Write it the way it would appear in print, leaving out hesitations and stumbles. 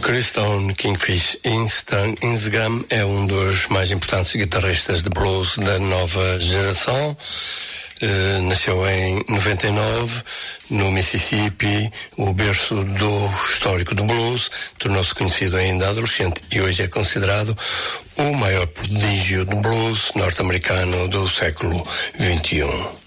Christone Kingfish Ingram é um dos mais importantes guitarristas de blues da nova geração. Nasceu em 99 no Mississippi, o berço do histórico do blues. Tornou-se conhecido ainda adolescente e hoje é considerado o maior prodígio do blues norte-americano do século XXI.